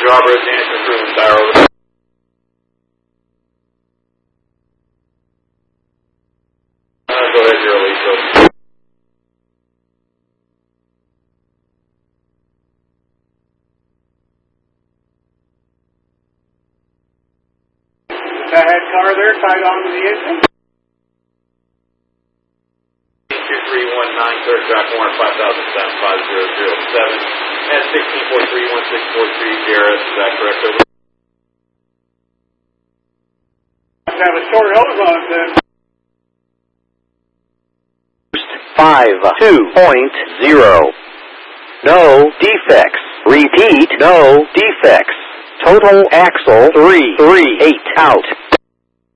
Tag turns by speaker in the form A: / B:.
A: Robert, Jansen, Fruin, Tire over. Go ahead, you're elite, so.
B: That head car there tied onto the engine.
A: 2319, third track, warrant 5007, 5007, and 16431643, JRS, is that correct, over?
B: Let's have a short hose on it then.
C: 5.2.0. No defects. Repeat, no defects. Total axle 338 out.